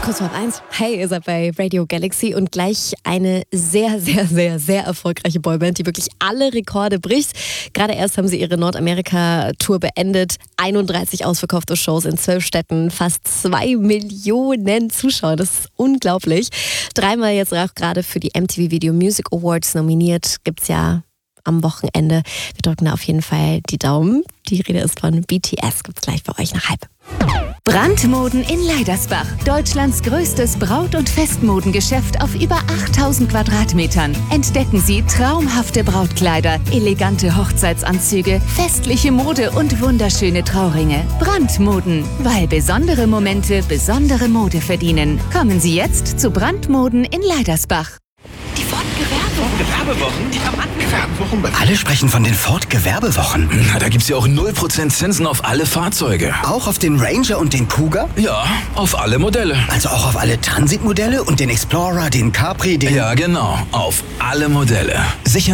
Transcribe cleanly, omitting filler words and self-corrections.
Kurz vor 1. Hey, ihr seid bei Radio Galaxy und gleich eine sehr, sehr, sehr, sehr erfolgreiche Boyband, die wirklich alle Rekorde bricht. Gerade erst haben sie ihre Nordamerika-Tour beendet. 31 ausverkaufte Shows in 12 Städten, fast 2 Millionen Zuschauer. Das ist unglaublich. 3-mal jetzt auch gerade für die MTV Video Music Awards nominiert. Gibt's ja am Wochenende. Wir drücken da auf jeden Fall die Daumen. Die Rede ist von BTS. Gibt's gleich bei euch nach 1:30. Brandmoden in Leidersbach. Deutschlands größtes Braut- und Festmodengeschäft auf über 8000 Quadratmetern. Entdecken Sie traumhafte Brautkleider, elegante Hochzeitsanzüge, festliche Mode und wunderschöne Trauringe. Brandmoden, weil besondere Momente besondere Mode verdienen. Kommen Sie jetzt zu Brandmoden in Leidersbach. Die Ford-Gewerbewochen? Ja, Mann, Gewerbewochen. Alle sprechen von den Ford-Gewerbewochen. Na, da gibt's ja auch 0% Zinsen auf alle Fahrzeuge. Auch auf den Ranger und den Kuga? Ja, auf alle Modelle. Also auch auf alle Transitmodelle und den Explorer, den Capri, den... Ja, genau. Auf alle Modelle. Sicher